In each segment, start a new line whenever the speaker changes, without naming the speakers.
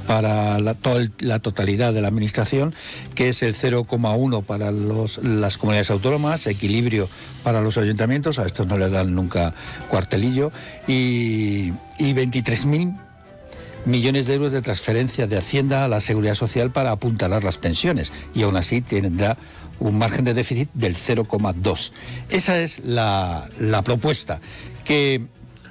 para la totalidad de la administración, que es el 0,1 para las comunidades autónomas, equilibrio para los ayuntamientos, a estos no les dan nunca cuartelillo, y 23.000 millones de euros de transferencia de Hacienda a la Seguridad Social para apuntalar las pensiones, y aún así tendrá un margen de déficit del 0,2. Esa es la propuesta, que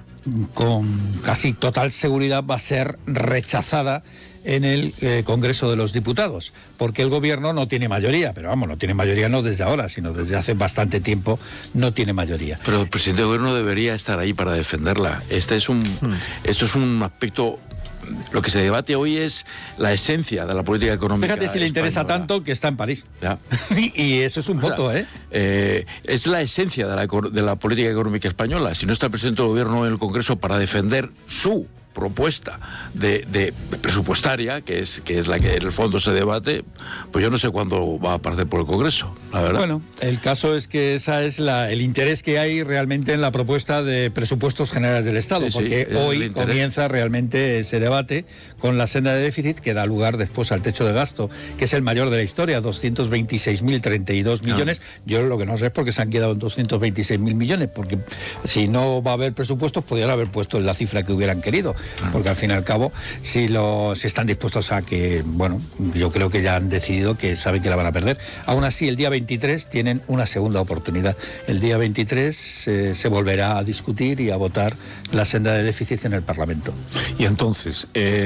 con casi total seguridad va a ser rechazada en el Congreso de los Diputados, porque el gobierno no tiene mayoría, pero vamos, no tiene mayoría no desde ahora, sino desde hace bastante tiempo no tiene mayoría.
Pero el presidente del gobierno debería estar ahí para defenderla. Esto es un aspecto. Lo que se debate hoy es la esencia de la política económica.
Fíjate si le interesa tanto que está en París.
Ya.
Y eso es un voto,
es la esencia de la política económica española. Si no está el presidente del gobierno en el Congreso para defender su propuesta de presupuestaria, que es la que en el fondo se debate, pues yo no sé cuándo va a aparecer por el Congreso, la verdad.
Bueno, el caso es que esa es el interés que hay realmente en la propuesta de presupuestos generales del Estado, porque hoy comienza realmente ese debate con la senda de déficit que da lugar después al techo de gasto, que es el mayor de la historia, 226.032 millones. Yo lo que no sé es por qué se han quedado en 226.000 millones, porque si no va a haber presupuestos, podrían haber puesto la cifra que hubieran querido. Porque al fin y al cabo, si están dispuestos a que, bueno, yo creo que ya han decidido que saben que la van a perder. Aún así, el día 23 tienen una segunda oportunidad. El día 23 se volverá a discutir y a votar la senda de déficit en el Parlamento.
Y entonces,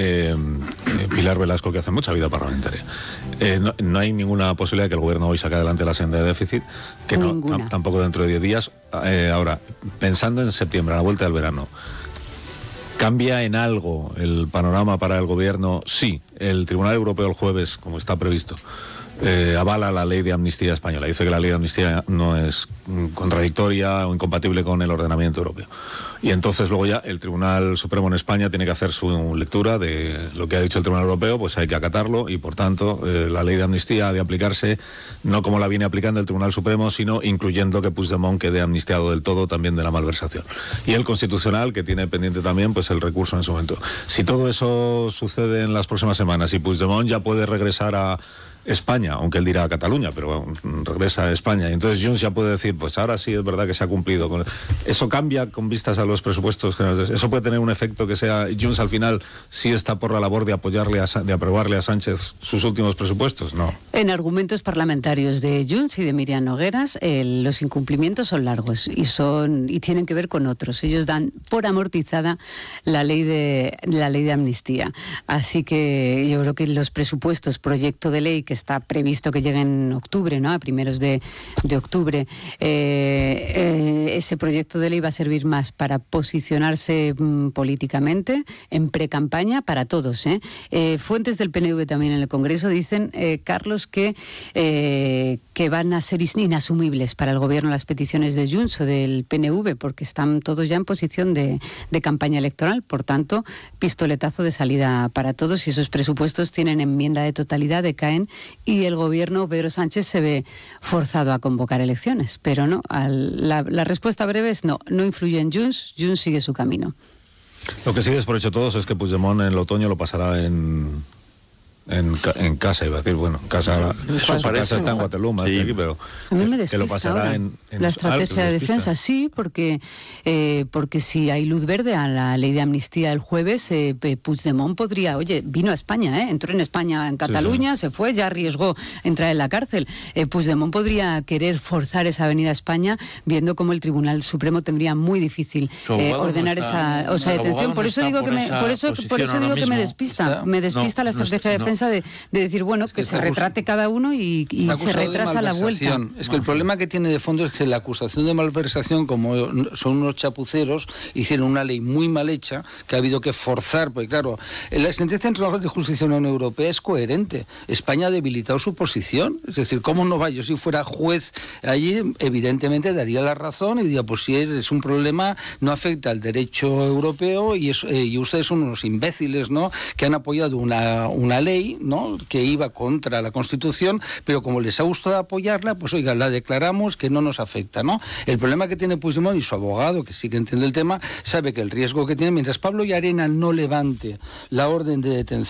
Pilar Velasco, que hace mucha vida parlamentaria, no hay ninguna posibilidad de que el gobierno hoy saque adelante la senda de déficit, que no, tampoco dentro de 10 días. Ahora, pensando en septiembre, a la vuelta del verano, ¿cambia en algo el panorama para el gobierno? Sí, el Tribunal Europeo el jueves, como está previsto, avala la ley de amnistía española. Dice que la ley de amnistía no es contradictoria o incompatible con el ordenamiento europeo. Y entonces luego ya el Tribunal Supremo en España tiene que hacer su lectura de lo que ha dicho el Tribunal Europeo, pues hay que acatarlo, y por tanto la ley de amnistía ha de aplicarse no como la viene aplicando el Tribunal Supremo, sino incluyendo que Puigdemont quede amnistiado del todo también de la malversación. Y el Constitucional, que tiene pendiente también pues el recurso en ese momento. Si todo eso sucede en las próximas semanas y Puigdemont ya puede regresar a España, aunque él dirá a Cataluña, pero regresa a España, y entonces Junts ya puede decir, pues ahora sí es verdad que se ha cumplido. Eso cambia con vistas a los presupuestos generales. Eso puede tener un efecto que sea, Junts al final sí está por la labor de aprobarle a Sánchez sus últimos presupuestos, ¿no?
En argumentos parlamentarios de Junts y de Miriam Nogueras, los incumplimientos son largos y tienen que ver con otros. Ellos dan por amortizada la ley de amnistía. Así que yo creo que los presupuestos, proyecto de ley que está previsto que llegue en octubre, ¿no? A primeros de octubre, ese proyecto de ley va a servir más para posicionarse políticamente en pre-campaña para todos, fuentes del PNV también en el Congreso dicen, Carlos, que van a ser inasumibles para el gobierno las peticiones de Junts o del PNV, porque están todos ya en posición de campaña electoral. Por tanto, pistoletazo de salida para todos, y esos presupuestos tienen enmienda de totalidad, decaen, y el gobierno, Pedro Sánchez, se ve forzado a convocar elecciones. Pero no, la respuesta breve es no influye en Junts sigue su camino.
Lo que sí es por hecho todos es que Puigdemont en el otoño lo pasará en casa, iba a decir, bueno, casa está en Waterloo, más que aquí, pero
a mí me
que lo pasará en
la estrategia de defensa, sí, porque si hay luz verde a la ley de amnistía el jueves, Puigdemont podría, vino a España, entró en España, en Cataluña, se fue, ya arriesgó entrar en la cárcel. Puigdemont podría querer forzar esa venida a España, viendo cómo el Tribunal Supremo tendría muy difícil ordenar esa detención. Por eso digo que me despista la estrategia de defensa. De decir, bueno, que se retrate cada uno y se retrasa la vuelta.
Es que el problema que tiene de fondo es que la acusación de malversación, como son unos chapuceros, hicieron una ley muy mal hecha que ha habido que forzar, porque claro, la sentencia del Tribunal de Justicia de la Unión Europea es coherente. España ha debilitado su posición, es decir, ¿cómo no va? Yo si fuera juez allí, evidentemente daría la razón y diría, pues si es un problema, no afecta al derecho europeo y ustedes son unos imbéciles, ¿no?, que han apoyado una ley, ¿no?, que iba contra la Constitución, pero como les ha gustado apoyarla, pues oiga, la declaramos que no nos afecta, ¿no? El problema que tiene Puigdemont y su abogado, que sí que entiende el tema, sabe que el riesgo que tiene, mientras Pablo Llarena no levante la orden de detención